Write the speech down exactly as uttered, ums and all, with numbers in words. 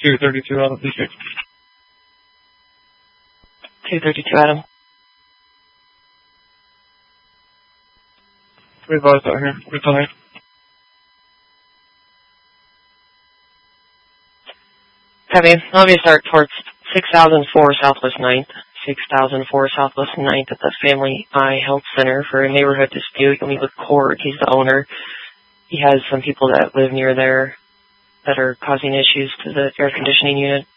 two thirty-two Adam, please. two thirty-two Adam. Revised out here. Good time. Copy. Let me start towards six thousand four Southwest ninth. six thousand four Southwest ninth at the Family Eye Health Center for a neighborhood dispute. You'll meet with Cord. He's the owner. He has some people that live near there that are causing issues to the air conditioning unit.